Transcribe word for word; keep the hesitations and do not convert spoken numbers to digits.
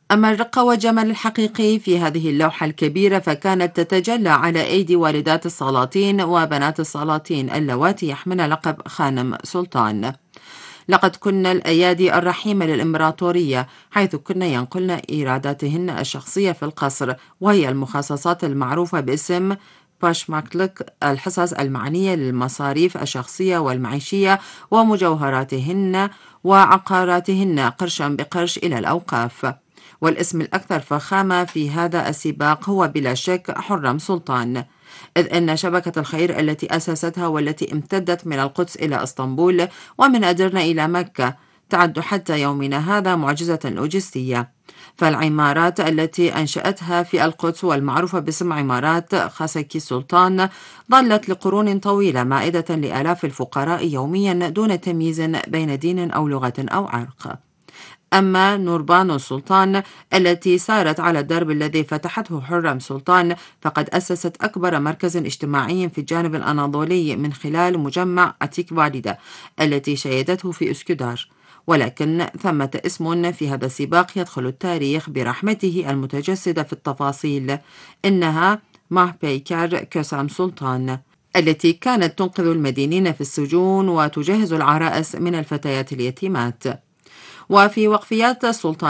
أما الرقة والجمال الحقيقي في هذه اللوحة الكبيرة فكانت تتجلى على أيدي والدات السلاطين وبنات السلاطين اللواتي يحملن لقب خانم سلطان. لقد كن الأيادي الرحيمة للإمبراطورية، حيث كن ينقلن إيراداتهن الشخصية في القصر، وهي المخصصات المعروفة باسم باشماكلك، الحصص المعنية للمصاريف الشخصية والمعيشية ومجوهراتهن وعقاراتهن قرشا بقرش إلى الأوقاف. والاسم الأكثر فخامة في هذا السباق هو بلا شك حرم سلطان، إذ أن شبكة الخير التي أسستها والتي امتدت من القدس إلى اسطنبول ومن أدرنا إلى مكة تعد حتى يومنا هذا معجزة لوجستية. فالعمارات التي أنشأتها في القدس والمعروفة باسم عمارات خاسكي سلطان ظلت لقرون طويلة مائدة لآلاف الفقراء يوميا دون تمييز بين دين أو لغة أو عرق. أما نوربانو السلطان التي سارت على الدرب الذي فتحته حرم سلطان فقد أسست أكبر مركز اجتماعي في الجانب الأناضولي من خلال مجمع أتيك فاليدا التي شيدته في أسكندر. ولكن ثمة اسم في هذا السباق يدخل التاريخ برحمته المتجسدة في التفاصيل، إنها ماهبيكر كسام سلطان، التي كانت تنقذ المدينين في السجون وتجهز العرائس من الفتيات اليتيمات. وفي وقفيات السلطان